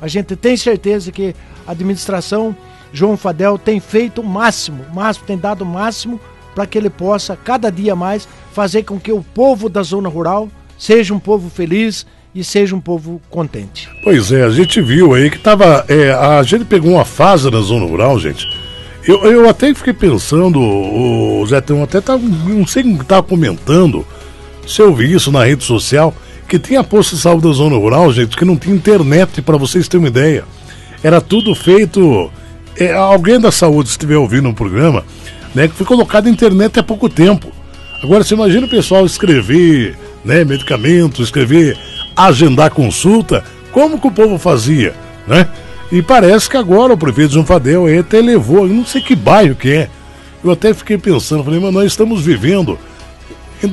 A gente tem certeza que a administração João Fadel tem feito o máximo, tem dado o máximo para que ele possa, cada dia mais, fazer com que o povo da zona rural seja um povo feliz e seja um povo contente. Pois é, a gente viu aí que a gente pegou uma fase na zona rural, gente. Eu até fiquei pensando, o Zetão até não sei quem estava comentando, se eu vi isso na rede social, que tinha posto de saúde da zona rural, gente, que não tinha internet, para vocês terem uma ideia. Era tudo feito, alguém da saúde, se estiver ouvindo um programa, né, que foi colocado na internet há pouco tempo. Agora, você imagina o pessoal escrever, né, medicamentos, agendar consulta, como que o povo fazia, né? E parece que agora o prefeito João Fadel até levou, eu não sei que bairro que é. Eu até fiquei pensando, falei, mas nós estamos vivendo em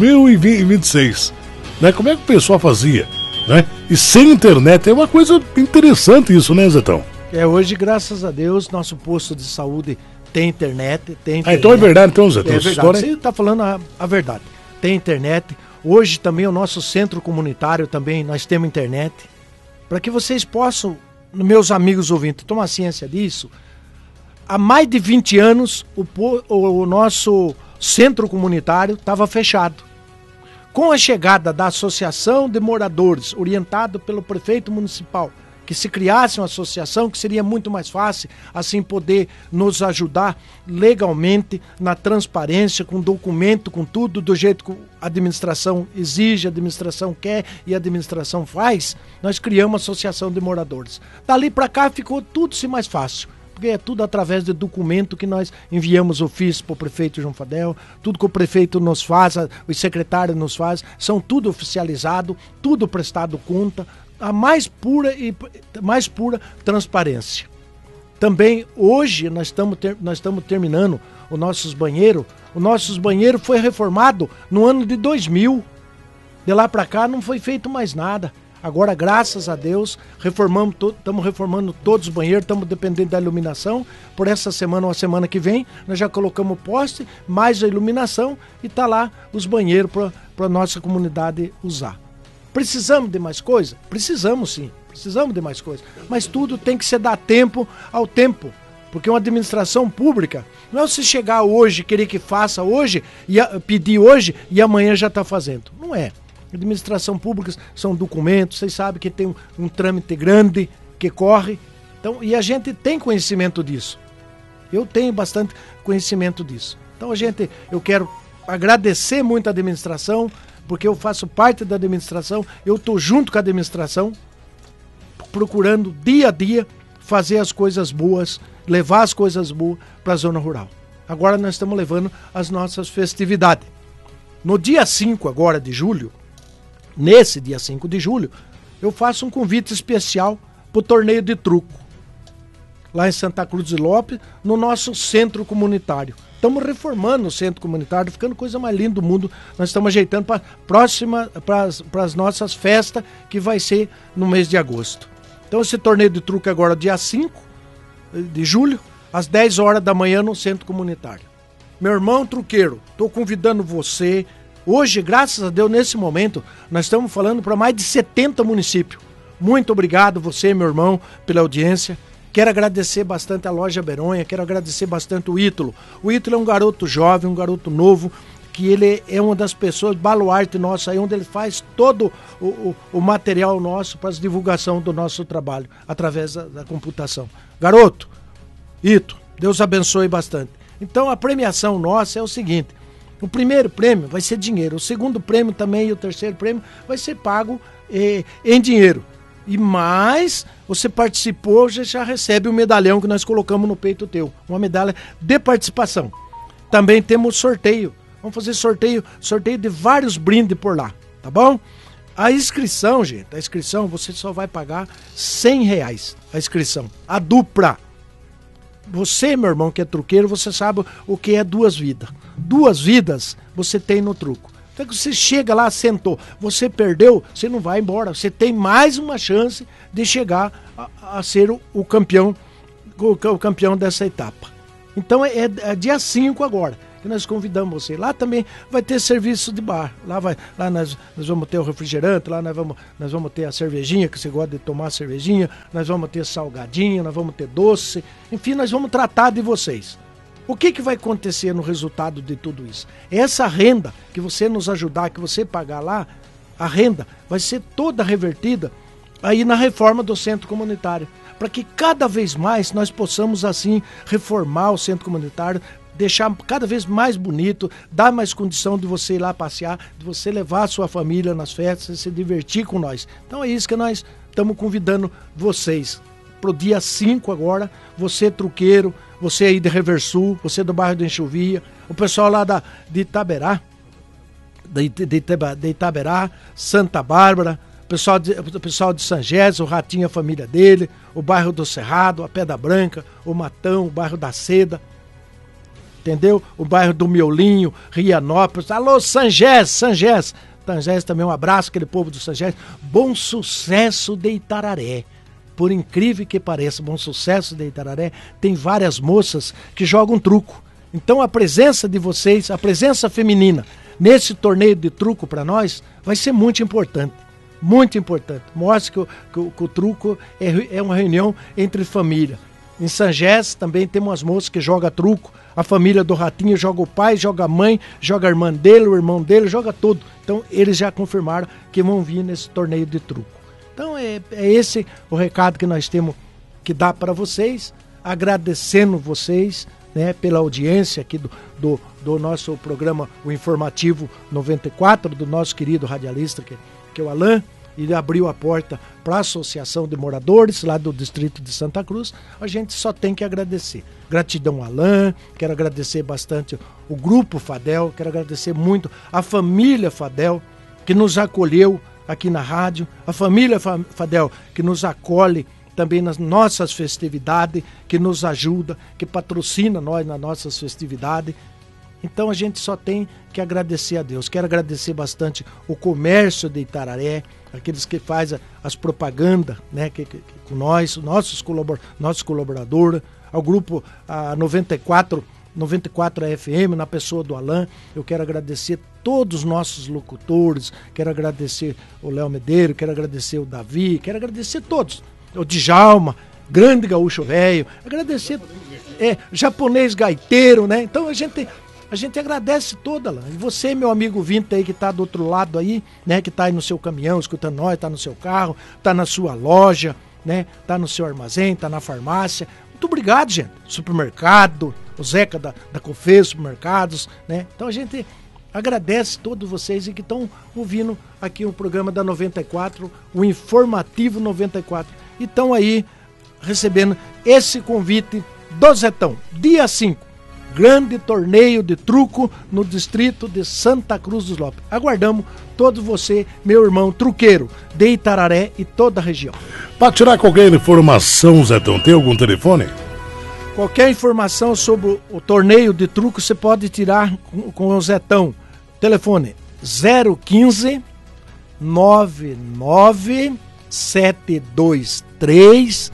2026, né? Como é que o pessoal fazia, né? E sem internet, é uma coisa interessante isso, né, Zetão? Hoje, graças a Deus, nosso posto de saúde tem internet. Então é verdade, então, Zetão. É verdade, você está falando a verdade. Tem internet. Hoje também o nosso centro comunitário também, nós temos internet. Para que vocês possam, meus amigos ouvintes, tomar ciência disso, há mais de 20 anos o nosso centro comunitário estava fechado. Com a chegada da Associação de Moradores, orientado pelo prefeito municipal, que se criasse uma associação, que seria muito mais fácil, assim poder nos ajudar legalmente, na transparência, com documento, com tudo, do jeito que a administração exige, a administração quer e a administração faz, nós criamos a Associação de Moradores. Dali para cá ficou tudo mais fácil, porque é tudo através de documento que nós enviamos ofício para o prefeito João Fadel, tudo que o prefeito nos faz, o secretário nos faz, são tudo oficializado, tudo prestado conta, a mais pura transparência. Também hoje nós estamos terminando os nossos banheiros. O nosso banheiro foi reformado no ano de 2000. De lá para cá não foi feito mais nada. Agora, graças a Deus, estamos reformando todos os banheiros, estamos dependendo da iluminação. Por essa semana ou a semana que vem, nós já colocamos poste, mais a iluminação e está lá os banheiros para a nossa comunidade usar. Precisamos de mais coisa? Precisamos sim, precisamos de mais coisa. Mas tudo tem que se dar tempo ao tempo. Porque uma administração pública não é você chegar hoje, querer que faça hoje, e pedir hoje e amanhã já está fazendo. Não é. Administração pública são documentos, vocês sabem que tem um trâmite grande que corre. Então, e a gente tem conhecimento disso. Eu tenho bastante conhecimento disso. Então eu quero agradecer muito a administração, porque eu faço parte da administração, eu estou junto com a administração, procurando dia a dia fazer as coisas boas, levar as coisas boas para a zona rural. Agora nós estamos levando as nossas festividades. No dia 5 agora de julho, nesse dia 5 de julho, eu faço um convite especial para o torneio de truco, lá em Santa Cruz de Lopes, no nosso centro comunitário. Estamos reformando o centro comunitário, ficando coisa mais linda do mundo. Nós estamos ajeitando para as nossas festas, que vai ser no mês de agosto. Então esse torneio de truque agora, dia 5 de julho, às 10 horas da manhã no centro comunitário. Meu irmão truqueiro, estou convidando você. Hoje, graças a Deus, nesse momento, nós estamos falando para mais de 70 municípios. Muito obrigado você, meu irmão, pela audiência. Quero agradecer bastante a Loja Beronha, quero agradecer bastante o Ítalo. O Ítalo é um garoto jovem, um garoto novo, que ele é uma das pessoas, baluarte nosso aí, onde ele faz todo o material nosso para a divulgação do nosso trabalho, através da computação. Garoto, Ítalo, Deus abençoe bastante. Então a premiação nossa é o seguinte: o primeiro prêmio vai ser dinheiro, o segundo prêmio também e o terceiro prêmio vai ser pago em dinheiro. E mais, você participou, já recebe o medalhão que nós colocamos no peito teu. Uma medalha de participação. Também temos sorteio. Vamos fazer sorteio de vários brindes por lá, tá bom? A inscrição, gente, você só vai pagar R$100 a inscrição. A dupla. Você, meu irmão, que é truqueiro, você sabe o que é 2 vidas. 2 vidas você tem no truco. Então que você chega lá, sentou, você perdeu, você não vai embora. Você tem mais uma chance de chegar a ser o campeão dessa etapa. Então é dia 5 agora. que nós convidamos você. Lá também vai ter serviço de bar. Lá nós vamos ter o refrigerante, lá nós vamos ter a cervejinha, que você gosta de tomar cervejinha, nós vamos ter salgadinho, nós vamos ter doce, enfim, nós vamos tratar de vocês. O que vai acontecer no resultado de tudo isso? Essa renda que você nos ajudar, que você pagar lá, a renda vai ser toda revertida aí na reforma do centro comunitário, para que cada vez mais nós possamos assim reformar o centro comunitário, deixar cada vez mais bonito, dar mais condição de você ir lá passear, de você levar a sua família nas festas e se divertir com nós. Então é isso que nós estamos convidando vocês para o dia 5 agora, você truqueiro, você aí de Reversul, você do bairro do Enxovia, o pessoal lá de Itaberá, de Itaberá, Santa Bárbara, o pessoal de Sangés, o Ratinho, a família dele, o bairro do Cerrado, a Pedra Branca, o Matão, o bairro da Seda, entendeu? O bairro do Miolinho, Rianópolis, alô Sangés também, um abraço, aquele povo do Sangés. Bom Sucesso de Itararé, por incrível que pareça, Bom Sucesso de Itararé tem várias moças que jogam truco. Então a presença de vocês, a presença feminina nesse torneio de truco para nós vai ser muito importante. Muito importante. Mostra que o truco é uma reunião entre família. Em Sangés também tem umas moças que jogam truco. A família do Ratinho joga o pai, joga a mãe, joga a irmã dele, o irmão dele, joga tudo. Então eles já confirmaram que vão vir nesse torneio de truco. Então é esse o recado que nós temos que dar para vocês. Agradecendo vocês, né, pela audiência aqui do nosso programa, o Informativo 94, do nosso querido radialista, que é o Alain. Ele abriu a porta para a Associação de Moradores lá do Distrito de Santa Cruz. A gente só tem que agradecer. Gratidão, Alain. Quero agradecer bastante o Grupo Fadel. Quero agradecer muito a família Fadel, que nos acolheu aqui na rádio. A família Fadel, que nos acolhe também nas nossas festividades, que nos ajuda, que patrocina nós nas nossas festividades. Então a gente só tem que agradecer a Deus. Quero agradecer bastante o comércio de Itararé, aqueles que fazem as propagandas, né, com nós, nossos colaboradores, ao grupo 94 FM, na pessoa do Alain. Eu quero agradecer todos os nossos locutores, quero agradecer o Léo Medeiro, quero agradecer o Davi, quero agradecer todos, o Djalma, grande gaúcho velho, agradecer japonês gaiteiro, né? Então a gente agradece toda lá. E você, meu amigo Vinta aí, que tá do outro lado aí, né? Que tá aí no seu caminhão, escutando nós, tá no seu carro, tá na sua loja, né? Tá no seu armazém, tá na farmácia. Muito obrigado, gente. Supermercado, o Zeca da Cofê, supermercados, né? Então a gente agradece todos vocês que estão ouvindo aqui o programa da 94, o Informativo 94. E estão aí recebendo esse convite do Zetão, dia 5. Grande torneio de truco no distrito de Santa Cruz dos Lopes. Aguardamos todo você, meu irmão truqueiro de Itararé e toda a região. Para tirar qualquer informação, Zetão, tem algum telefone? Qualquer informação sobre o torneio de truco você pode tirar com o Zetão. Telefone 015 99 723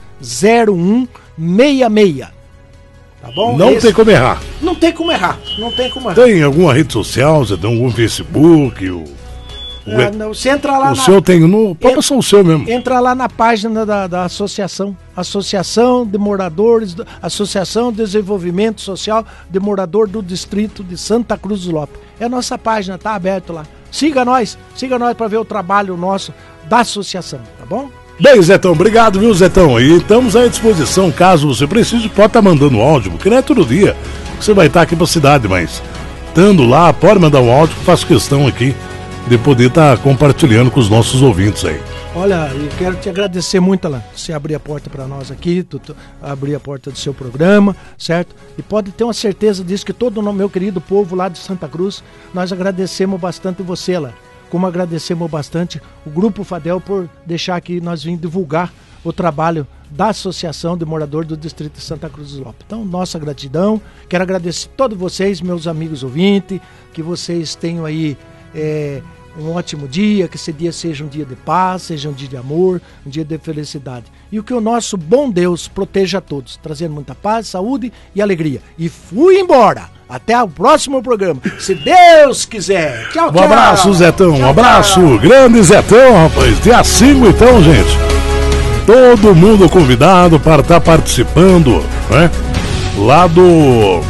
0166. Tá bom? Não tem como errar. Não tem como errar. Tem alguma rede social? Você tem algum Facebook? Você entra lá. O seu tem. Pode passar o seu mesmo. Entra lá na página da associação. Associação de Moradores, Associação de Desenvolvimento Social de Morador do Distrito de Santa Cruz dos Lopes. É a nossa página, tá aberto lá. Siga nós para ver o trabalho nosso da associação, tá bom? Bem, Zetão, obrigado, viu, Zetão? E estamos à disposição, caso você precise, pode estar mandando áudio, porque não é todo dia que você vai estar aqui pra cidade, mas estando lá, pode mandar um áudio, que faço questão aqui de poder estar compartilhando com os nossos ouvintes aí. Olha, eu quero te agradecer muito, Alain, você abrir a porta para nós aqui, abrir a porta do seu programa, certo? E pode ter uma certeza disso, que todo o meu querido povo lá de Santa Cruz, nós agradecemos bastante você, Alain. Como agradecemos bastante o Grupo Fadel por deixar aqui nós vir divulgar o trabalho da Associação de Moradores do Distrito de Santa Cruz dos Lopes. Então, nossa gratidão. Quero agradecer a todos vocês, meus amigos ouvintes, que vocês tenham aí um ótimo dia, que esse dia seja um dia de paz, seja um dia de amor, um dia de felicidade. E que o nosso bom Deus proteja a todos, trazendo muita paz, saúde e alegria. E fui embora. Até o próximo programa, se Deus quiser. Tchau, tchau. Um abraço, Zetão. Tchau, um abraço. tchau. Grande Zetão, rapaz. Dia 5, então, gente. Todo mundo convidado para estar participando, né? Lá do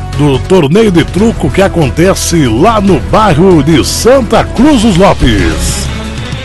torneio de truco que acontece lá no bairro de Santa Cruz dos Lopes.